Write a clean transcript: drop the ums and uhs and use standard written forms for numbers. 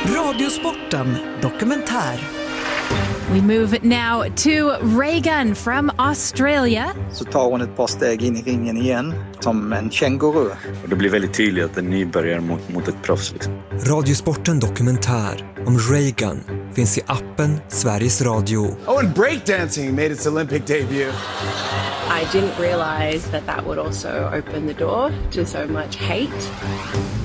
Radiosporten dokumentär. We move now to Reagan from Australia. Så tar hon ett par steg in i ringen igen, som en känguru. Och det blir väldigt tydligt att en nybörjare mot ett proffs. Liksom. Radiosporten dokumentär om Reagan finns i appen Sveriges Radio. Oh, and breakdancing made its Olympic debut. I didn't realize that would also open the door to so much hate.